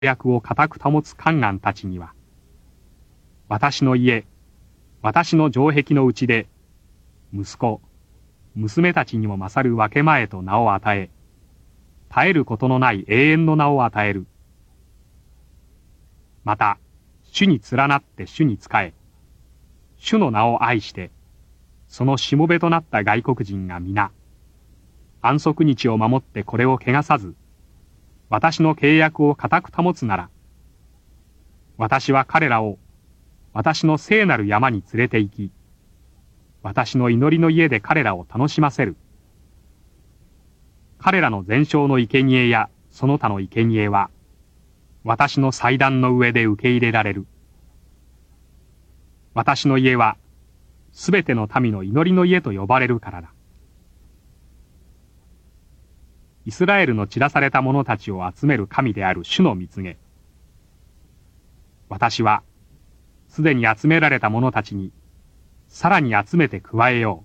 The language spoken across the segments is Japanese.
約を固く保つ宦官たちには、私の家、私の城壁のうちで、息子、娘たちにも勝る分け前と名を与え、絶えることのない永遠の名を与える。また、主に連なって主に仕え、主の名を愛して、そのしもべとなった外国人が皆、安息日を守ってこれを汚さず、私の契約を固く保つなら、私は彼らを私の聖なる山に連れて行き、私の祈りの家で彼らを楽しませる。彼らの全焼の生贄やその他の生贄は、私の祭壇の上で受け入れられる。私の家は、すべての民の祈りの家と呼ばれるからだ。イスラエルの散らされた者たちを集める神である主の蜜げ。私は、すでに集められた者たちに、さらに集めて加えよ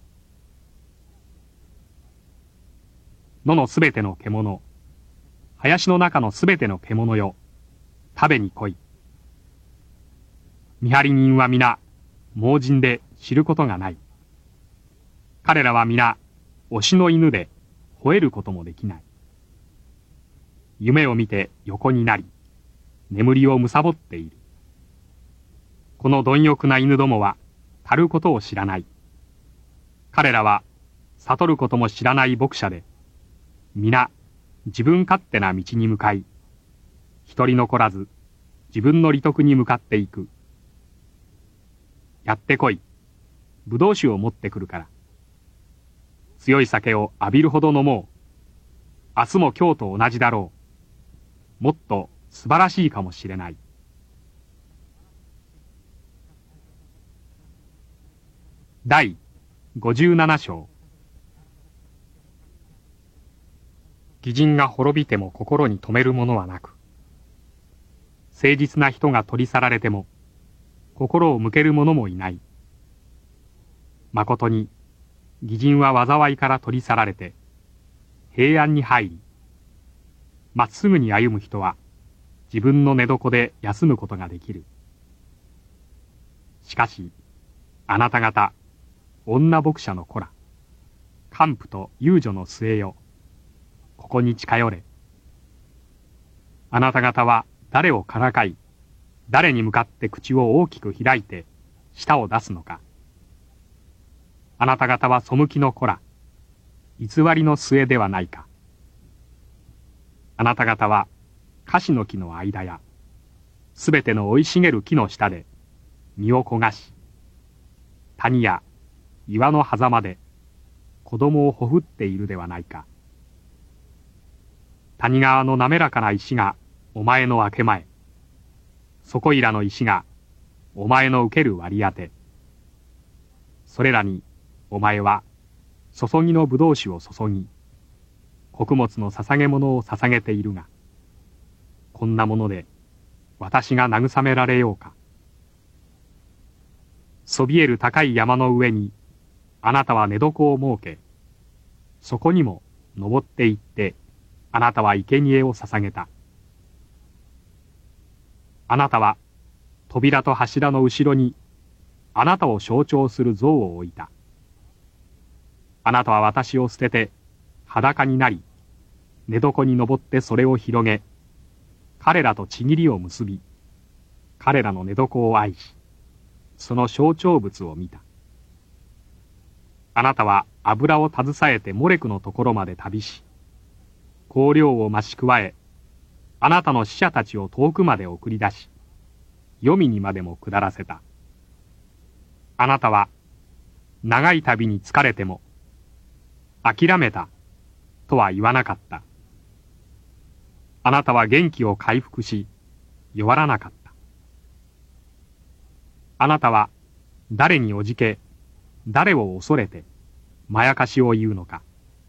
う。野のすべての獣、林の中のすべての獣よ、食べに来い。見張り人は皆、盲人で知ることがない。彼らは皆、推しの犬で吠えることもできない。夢を見て横になり、眠りを貪っている。この貪欲な犬どもは、狩ることを知らない。彼らは、悟ることも知らない牧者で、皆、自分勝手な道に向かい、一人残らず、自分の利得に向かっていく。やってこい。葡萄酒を持ってくるから。強い酒を浴びるほど飲もう。明日も今日と同じだろう。もっと素晴らしいかもしれない。第57章。義人が滅びても心に留めるものはなく、誠実な人が取り去られても心を向ける者もいない。まことに義人は災いから取り去られて平安に入り、まっすぐに歩む人は自分の寝床で休むことができる。しかしあなた方女牧者の子ら、姦婦と遊女の末よ、ここに近寄れ。あなた方は誰をからかい、誰に向かって口を大きく開いて舌を出すのか。あなた方は背きの子ら、偽りの末ではないか。あなた方は樫の木の間や、すべての生い茂る木の下で身を焦がし、谷や岩の狭間で子供をほふっているではないか。谷川の滑らかな石がお前の明け前、そこいらの石がお前の受ける割り当て。それらにお前は注ぎの葡萄酒を注ぎ、穀物の捧げ物を捧げているが、こんなもので私が慰められようか。そびえる高い山の上にあなたは寝床を設け、そこにも登って行ってあなたは生贄を捧げた。あなたは扉と柱の後ろにあなたを象徴する像を置いた。あなたは私を捨てて裸になり、寝床に登ってそれを広げ、彼らとちぎりを結び、彼らの寝床を愛し、その象徴物を見た。あなたは油を携えてモレクのところまで旅し、香料を増し加え、あなたの使者たちを遠くまで送り出し、黄泉にまでも下らせた。あなたは長い旅に疲れても、諦めたとは言わなかった。あなたは元気を回復し、弱らなかった。あなたは誰におじけ、誰を恐れて、まやかしを言うのか。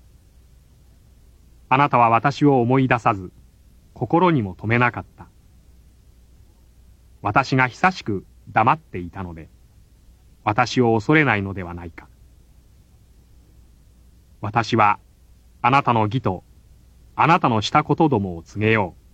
あなたは私を思い出さず、心にも留めなかった。私が久しく黙っていたので、私を恐れないのではないか。私はあなたの義とあなたのしたことどもを告げよう。